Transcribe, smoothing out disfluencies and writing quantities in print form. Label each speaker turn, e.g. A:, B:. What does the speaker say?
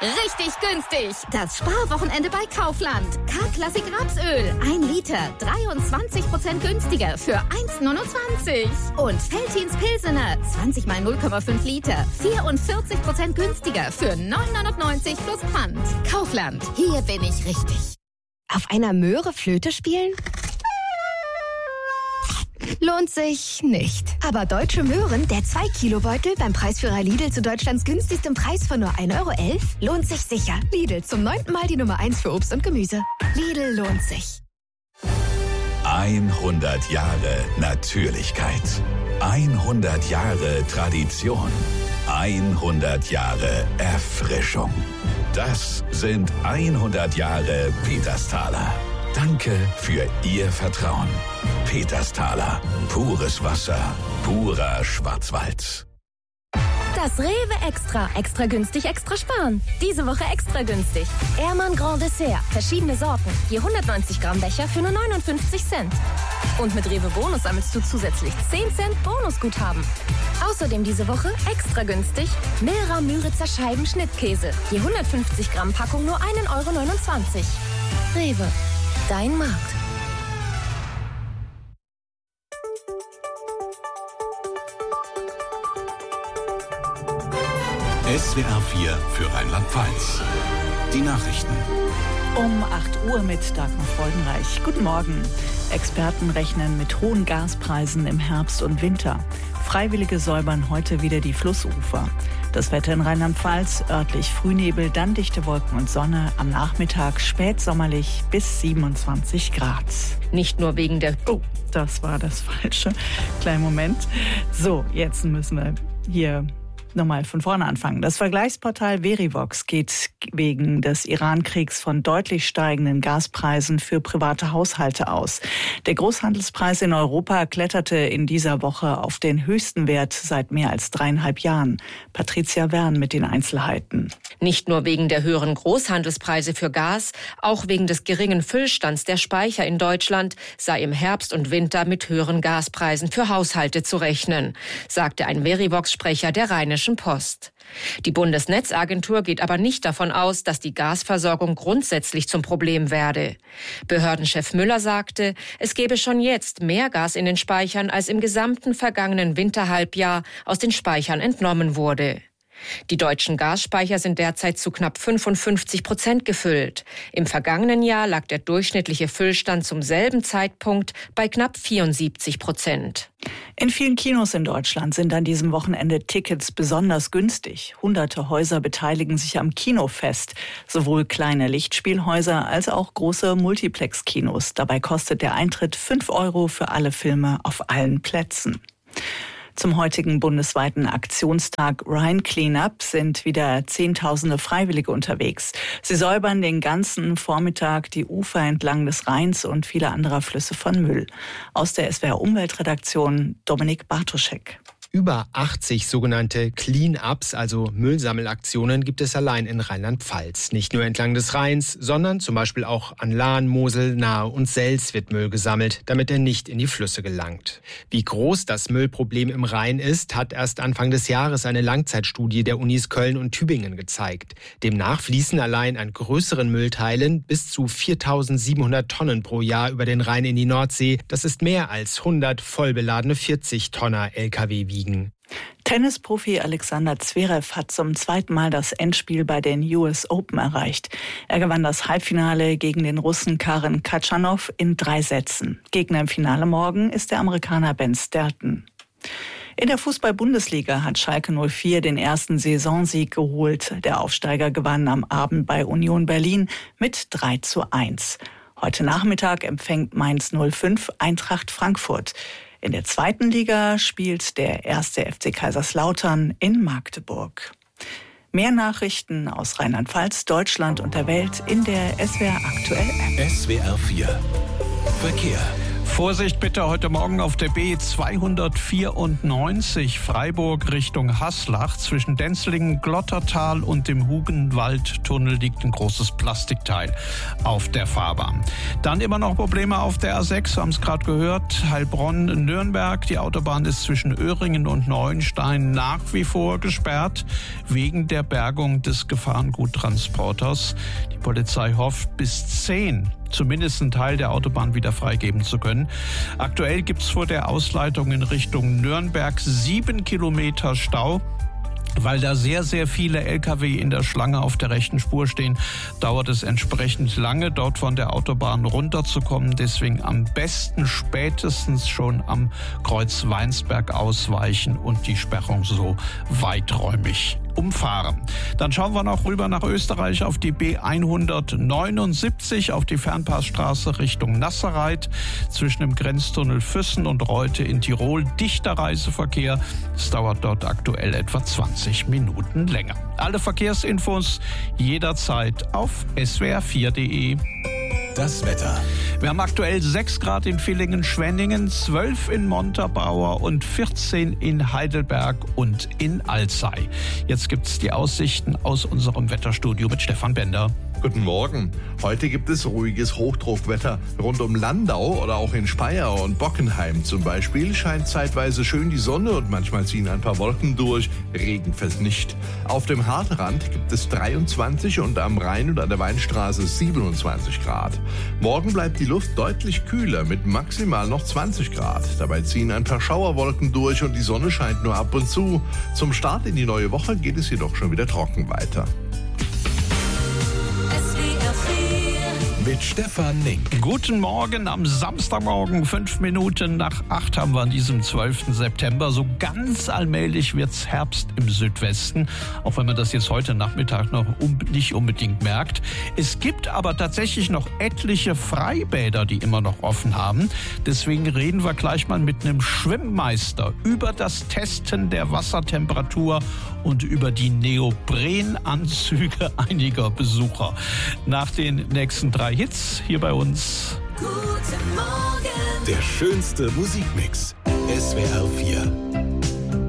A: Richtig günstig. Das Sparwochenende bei Kaufland. K-Klassik Rapsöl. 1 Liter. 23% günstiger für 1,29. Und Veltins Pilsener. 20 mal 0,5 Liter. 44% günstiger für 9,99 plus Pfand. Kaufland. Hier bin ich richtig.
B: Auf einer Möhre Flöte spielen? Lohnt sich nicht. Aber Deutsche Möhren, der 2-Kilo-Beutel beim Preisführer Lidl zu Deutschlands günstigstem Preis von nur 1,11 € lohnt sich sicher. Lidl, zum 9. Mal die Nummer 1 für Obst und Gemüse. Lidl lohnt sich.
C: 100 Jahre Natürlichkeit. 100 Jahre Tradition. 100 Jahre Erfrischung. Das sind 100 Jahre Petersthaler. Danke für Ihr Vertrauen. Petersthaler. Pures Wasser. Purer Schwarzwald.
D: Das Rewe Extra. Extra günstig, extra sparen. Diese Woche extra günstig. Ehrmann Grand Dessert. Verschiedene Sorten. Je 190 Gramm Becher für nur 59 Cent. Und mit Rewe Bonus sammelst du zusätzlich 10 Cent Bonusguthaben. Außerdem diese Woche extra günstig Milra Müritzer Scheiben Schnittkäse. Je 150 Gramm Packung nur 1,29 €. Rewe. Dein Markt.
E: SWR 4 für Rheinland-Pfalz. Die Nachrichten.
F: Um 8 Uhr mit Dagmar Freudenreich. Guten Morgen. Experten rechnen mit hohen Gaspreisen im Herbst und Winter. Freiwillige säubern heute wieder die Flussufer. Das Wetter in Rheinland-Pfalz, örtlich Frühnebel, dann dichte Wolken und Sonne. Am Nachmittag spätsommerlich bis 27 Grad.
G: Nicht nur wegen der...
F: Oh, das war das Falsche. Kleinen Moment. So, jetzt müssen wir hier nochmal von vorne anfangen. Das Vergleichsportal Verivox geht wegen des Iran-Kriegs von deutlich steigenden Gaspreisen für private Haushalte aus. Der Großhandelspreis in Europa kletterte in dieser Woche auf den höchsten Wert seit mehr als 3,5 Jahren. Patricia Wern mit den Einzelheiten.
G: Nicht nur wegen der höheren Großhandelspreise für Gas, auch wegen des geringen Füllstands der Speicher in Deutschland sei im Herbst und Winter mit höheren Gaspreisen für Haushalte zu rechnen, sagte ein Verivox-Sprecher der Rheinischen Post. Die Bundesnetzagentur geht aber nicht davon aus, dass die Gasversorgung grundsätzlich zum Problem werde. Behördenchef Müller sagte, es gebe schon jetzt mehr Gas in den Speichern, als im gesamten vergangenen Winterhalbjahr aus den Speichern entnommen wurde. Die deutschen Gasspeicher sind derzeit zu knapp 55% gefüllt. Im vergangenen Jahr lag der durchschnittliche Füllstand zum selben Zeitpunkt bei knapp 74%.
F: In vielen Kinos in Deutschland sind an diesem Wochenende Tickets besonders günstig. Hunderte Häuser beteiligen sich am Kinofest. Sowohl kleine Lichtspielhäuser als auch große Multiplex-Kinos. Dabei kostet der Eintritt 5 € für alle Filme auf allen Plätzen. Zum heutigen bundesweiten Aktionstag Rhine Cleanup sind wieder Zehntausende Freiwillige unterwegs. Sie säubern den ganzen Vormittag die Ufer entlang des Rheins und viele anderer Flüsse von Müll. Aus der SWR Umweltredaktion Dominik Bartoschek.
H: Über 80 sogenannte Clean-Ups, also Müllsammelaktionen, gibt es allein in Rheinland-Pfalz. Nicht nur entlang des Rheins, sondern zum Beispiel auch an Lahn, Mosel, Nahe und Sels wird Müll gesammelt, damit er nicht in die Flüsse gelangt. Wie groß das Müllproblem im Rhein ist, hat erst Anfang des Jahres eine Langzeitstudie der Unis Köln und Tübingen gezeigt. Demnach fließen allein an größeren Müllteilen bis zu 4.700 Tonnen pro Jahr über den Rhein in die Nordsee. Das ist mehr als 100 vollbeladene 40-Tonner-Lkw wiegen.
F: Tennisprofi Alexander Zverev hat zum 2. Mal das Endspiel bei den US Open erreicht. Er gewann das Halbfinale gegen den Russen Karen Khachanov in 3 Sätzen. Gegner im Finale morgen ist der Amerikaner Ben Stelton. In der Fußball-Bundesliga hat Schalke 04 den ersten Saisonsieg geholt. Der Aufsteiger gewann am Abend bei Union Berlin mit 3:1. Heute Nachmittag empfängt Mainz 05 Eintracht Frankfurt. In der 2. Liga spielt der 1. FC Kaiserslautern in Magdeburg. Mehr Nachrichten aus Rheinland-Pfalz, Deutschland und der Welt in der SWR Aktuell App.
E: SWR 4 Verkehr.
I: Vorsicht bitte heute Morgen auf der B294 Freiburg Richtung Haslach. Zwischen Denzlingen, Glottertal und dem Hugenwaldtunnel liegt ein großes Plastikteil auf der Fahrbahn. Dann immer noch Probleme auf der A6, wir haben es gerade gehört. Heilbronn, Nürnberg. Die Autobahn ist zwischen Öhringen und Neuenstein nach wie vor gesperrt wegen der Bergung des Gefahrenguttransporters. Die Polizei hofft, bis 10 zumindest einen Teil der Autobahn wieder freigeben zu können. Aktuell gibt es vor der Ausleitung in Richtung Nürnberg 7 Kilometer Stau. Weil da sehr, sehr viele Lkw in der Schlange auf der rechten Spur stehen, dauert es entsprechend lange, dort von der Autobahn runterzukommen. Deswegen am besten spätestens schon am Kreuz Weinsberg ausweichen und die Sperrung so weiträumig umfahren. Dann schauen wir noch rüber nach Österreich auf die B179, auf die Fernpassstraße Richtung Nasserreit, zwischen dem Grenztunnel Füssen und Reute in Tirol. Dichter Reiseverkehr. Es dauert dort aktuell etwa 20 Minuten länger. Alle Verkehrsinfos jederzeit auf swr4.de.
C: Das Wetter.
I: Wir haben aktuell 6 Grad in Villingen-Schwenningen, 12 in Montabaur und 14 in Heidelberg und in Alzey. Jetzt gibt es die Aussichten aus unserem Wetterstudio mit Stefan Bender.
J: Guten Morgen. Heute gibt es ruhiges Hochdruckwetter. Rund um Landau oder auch in Speyer und Bockenheim zum Beispiel scheint zeitweise schön die Sonne und manchmal ziehen ein paar Wolken durch. Regen fällt nicht. Auf dem Hartrand gibt es 23 und am Rhein und an der Weinstraße 27 Grad. Morgen bleibt die Luft deutlich kühler mit maximal noch 20 Grad. Dabei ziehen ein paar Schauerwolken durch und die Sonne scheint nur ab und zu. Zum Start in die neue Woche geht es jedoch schon wieder trocken weiter.
C: Mit Stefan Link.
I: Guten Morgen am Samstagmorgen, 5 Minuten nach 8 haben wir an diesem 12. September. So ganz allmählich wird's Herbst im Südwesten, auch wenn man das jetzt heute Nachmittag noch nicht unbedingt merkt. Es gibt aber tatsächlich noch etliche Freibäder, die immer noch offen haben. Deswegen reden wir gleich mal mit einem Schwimmmeister über das Testen der Wassertemperatur und über die Neoprenanzüge einiger Besucher. Nach den nächsten 3 Hits hier bei uns.
C: Guten Morgen. Der schönste Musikmix. SWR 4.